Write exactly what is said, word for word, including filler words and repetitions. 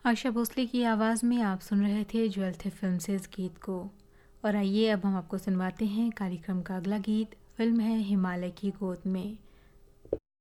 आशा भोसले की आवाज़ में आप सुन रहे थे ज्वेल थे फिल्म से इस गीत को। और आइए अब हम आपको सुनवाते हैं कार्यक्रम का अगला गीत। फिल्म है हिमालय की गोद में।